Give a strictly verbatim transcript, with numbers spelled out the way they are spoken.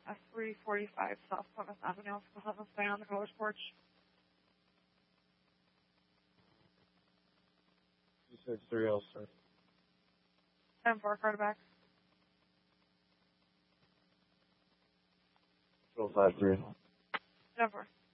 S three forty-five South Plymouth Avenue. We'll have them stay on the college porch. two six three oh, sir. ten four, card back. Control five three. ten four.